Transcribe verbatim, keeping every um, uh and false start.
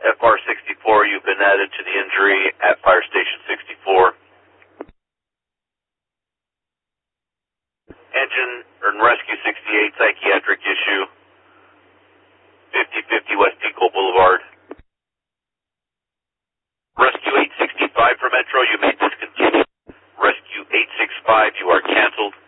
F R sixty-four, you've been added to the injury at Fire Station sixty-four. Engine and Rescue sixty-eight, psychiatric issue, fifty fifty West Pico Boulevard. Rescue eight sixty-five for Metro, you may discontinue. Rescue eight sixty-five, you are canceled.